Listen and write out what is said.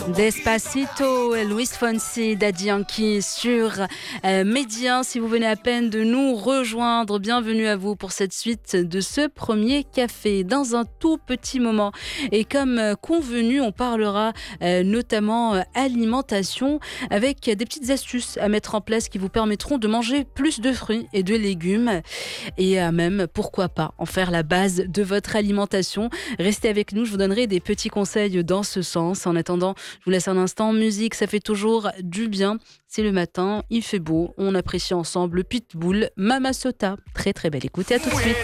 Despacito, Luis Fonsi, Daddy Yankee sur Média. Si vous venez à peine de nous rejoindre, bienvenue à vous pour cette suite de ce premier café dans un tout petit moment. Et comme convenu, on parlera notamment alimentation avec des petites astuces à mettre en place qui vous permettront de manger plus de fruits et de légumes et même, pourquoi pas, en faire la base de votre alimentation. Restez avec nous, je vous donnerai des petits conseils dans ce sens. En attendant, je vous laisse un instant. Musique, ça fait toujours du bien. C'est le matin, il fait beau, on apprécie ensemble Pitbull, Mama Sota. Très très belle écoute et à tout de suite.